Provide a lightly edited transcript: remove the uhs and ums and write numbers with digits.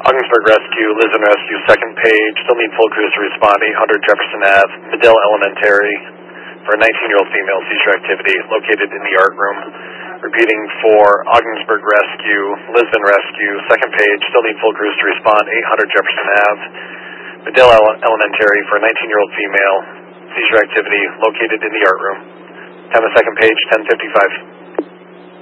Ogdensburg Rescue, Lisbon Rescue, second page. Still need full crews to respond. 800 Jefferson Ave, Medill Elementary, for a 19-year-old female seizure activity located in the art room. Repeating for Ogdensburg Rescue, Lisbon Rescue, second page. Still need full crews to respond. 800 Jefferson Ave, Medill Elementary, for a 19-year-old female seizure activity located in the art room. Time of second page, 10:55.